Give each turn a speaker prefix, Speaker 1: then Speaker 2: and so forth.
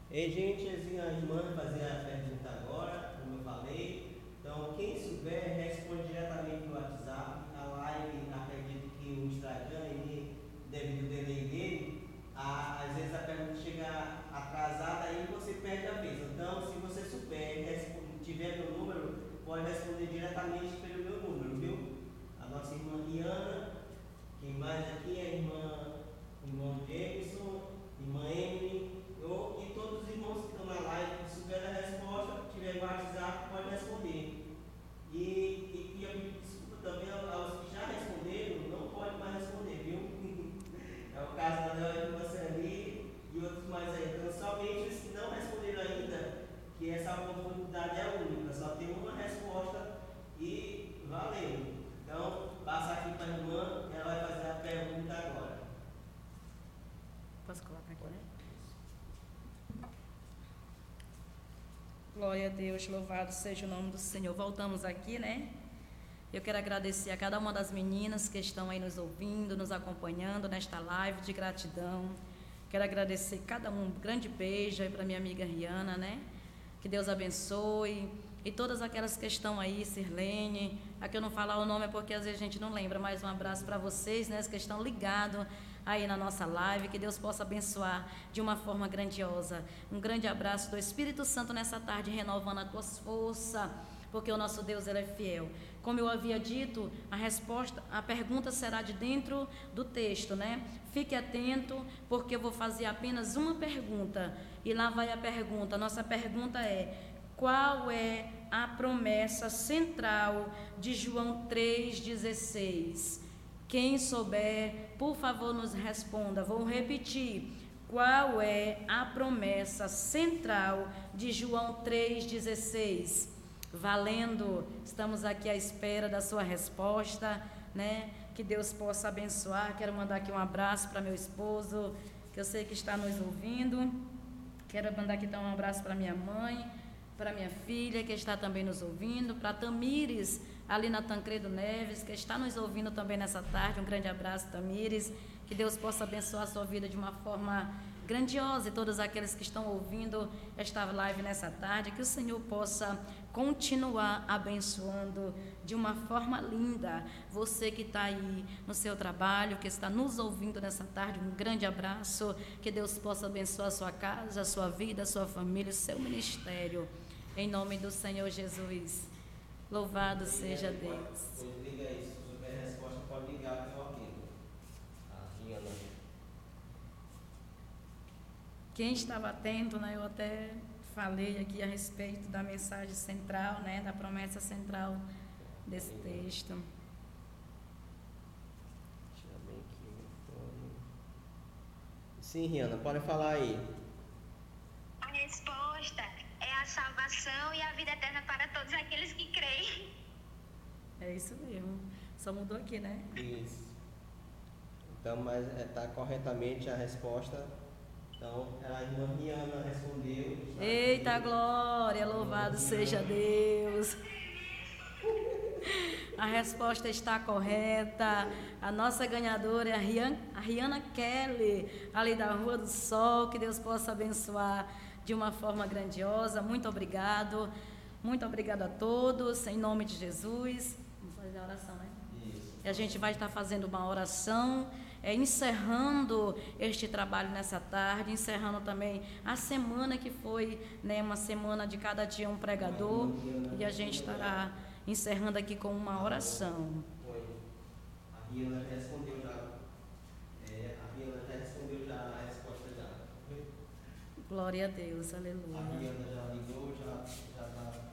Speaker 1: Ei, gente, a irmã vai fazer a pergunta agora, como eu falei. Então, quem souber, responde diretamente no WhatsApp. A live, acredito que o Instagram, devido ao delay dele, às vezes a pergunta chega atrasada e você perde a vez. Então, se você souber, tiver meu número, pode responder diretamente pelo meu número, viu? A nossa irmã Rihanna, quem mais aqui é a irmão Jameson, irmã Emily, e todos os irmãos que estão na live, se souber a resposta, tiver no WhatsApp, pode responder. E eu peço desculpa também aos que já responderam, não pode mais responder, viu? É o caso da Léo e você ali e outros mais aí. Então, somente os que não responderam ainda, que essa oportunidade é única, só tem uma resposta e valeu. Então, passa aqui para a irmã, ela vai fazer a pergunta agora.
Speaker 2: Posso colocar aqui, né? Glória a Deus, louvado seja o nome do Senhor. Voltamos aqui, né? Eu quero agradecer a cada uma das meninas que estão aí nos ouvindo, nos acompanhando nesta live de gratidão. Quero agradecer cada um, um grande beijo aí para minha amiga Rihanna, né? Que Deus abençoe. E todas aquelas que estão aí, Sirlene, aqui eu não falar o nome é porque às vezes a gente não lembra, mas um abraço para vocês, né? Que estão ligados aí na nossa live, que Deus possa abençoar de uma forma grandiosa. Um grande abraço do Espírito Santo nessa tarde, renovando as tuas forças, porque o nosso Deus, ele é fiel. Como eu havia dito, a pergunta será de dentro do texto, né? Fique atento, porque eu vou fazer apenas uma pergunta, e lá vai a pergunta. Nossa pergunta é: qual é a promessa central de João 3,16? Quem souber, por favor, nos responda. Vou repetir. Qual é a promessa central de João 3,16? Valendo, estamos aqui à espera da sua resposta, né? Que Deus possa abençoar. Quero mandar aqui um abraço para meu esposo, que eu sei que está nos ouvindo. Quero mandar aqui um abraço para minha mãe, para minha filha, que está também nos ouvindo, para Tamires, ali na Tancredo Neves, que está nos ouvindo também nessa tarde. Um grande abraço, Tamires. Que Deus possa abençoar a sua vida de uma forma grandiosa, e todos aqueles que estão ouvindo esta live nessa tarde, que o Senhor possa continuar abençoando de uma forma linda você que está aí no seu trabalho, que está nos ouvindo nessa tarde. Um grande abraço, que Deus possa abençoar a sua casa, a sua vida, a sua família, o seu ministério, em nome do Senhor Jesus. Louvado seja Deus.
Speaker 1: Pois liga aí, se souber a resposta, pode ligar para o amigo.
Speaker 2: Quem estava atento, né, eu até falei aqui a respeito da mensagem central, né, da promessa central desse texto.
Speaker 1: Sim, Rihanna, pode falar aí.
Speaker 3: A resposta é a salvação e a vida eterna para todos aqueles que creem.
Speaker 2: É isso mesmo. Só mudou aqui, né?
Speaker 1: Isso. Então, mas está corretamente a resposta. Então, a irmã Rihanna respondeu.
Speaker 2: Eita glória, louvado seja Deus. A resposta está correta. A nossa ganhadora é a Rihanna Kelly, ali da Rua do Sol. Que Deus possa abençoar de uma forma grandiosa. Muito obrigado. Muito obrigado a todos, em nome de Jesus. Vamos fazer a oração, né?
Speaker 1: Isso.
Speaker 2: E a gente vai estar fazendo uma oração, encerrando este trabalho nessa tarde, encerrando também a semana que foi, né, uma semana de cada dia um pregador, e a gente estará encerrando aqui com uma oração.
Speaker 1: A Rihanna respondeu já. A Rihanna já respondeu já a resposta já.
Speaker 2: Glória a Deus, aleluia.
Speaker 1: A Rihanna já ligou, já está